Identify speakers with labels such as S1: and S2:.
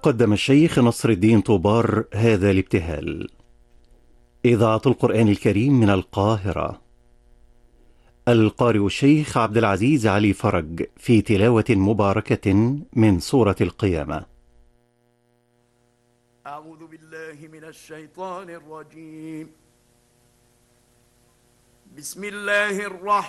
S1: قدم الشيخ نصر الدين طوبار هذا الابتهال. إذاعة القرآن الكريم من القاهرة. القارئ الشيخ عبد العزيز علي فرج في تلاوة مباركة من سورة القيامة.
S2: أعوذ بالله من الشيطان الرجيم. بسم الله الرحمن